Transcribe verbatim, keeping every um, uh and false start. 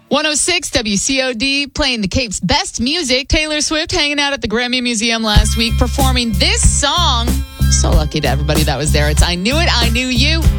one oh six W C O D, playing the Cape's best music. Taylor Swift hanging out at the Grammy Museum last week, performing this song. So lucky to everybody that was there. It's I Knew It, I Knew You.